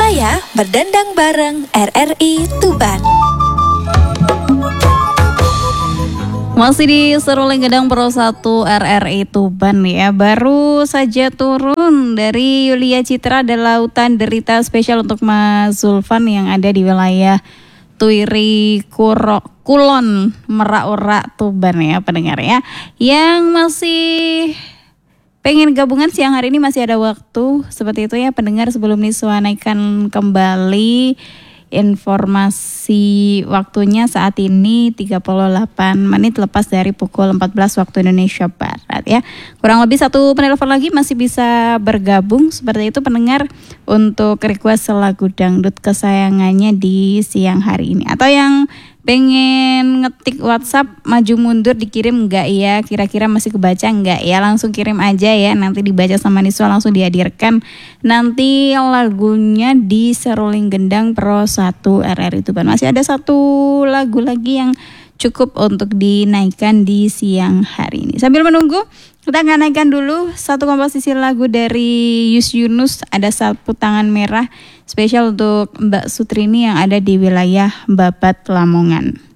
Saya berdendang bareng RRI Tuban. Masih di Seruling Gedang Pro 1 RRI Tuban ya. Baru saja turun dari Yulia Citra ada lautan derita spesial untuk Mas Zulfan yang ada di wilayah Tuiri Kulon Merak-Ora Tuban ya pendengar ya. Yang masih pengen gabungan siang hari ini masih ada waktu seperti itu ya pendengar. Sebelum Niswa naikkan kembali informasi waktunya saat ini 38 menit lepas dari pukul 14 waktu Indonesia Barat ya. Kurang lebih 1 penelpon lagi masih bisa bergabung seperti itu pendengar untuk request lagu dangdut kesayangannya di siang hari ini. Atau yang pengen ngetik WhatsApp maju mundur dikirim enggak ya, kira-kira masih kebaca enggak ya, langsung kirim aja ya, nanti dibaca sama Niswa langsung dihadirkan nanti lagunya di Seruling Gendang Pro 1 RRI Tuban. Masih ada 1 lagu lagi yang cukup untuk dinaikkan di siang hari ini. Sambil menunggu kita akan naikkan dulu 1 komposisi lagu dari Yus Yunus, ada Sapu Tangan Merah spesial untuk Mbak Sutrini yang ada di wilayah Babat Lamongan.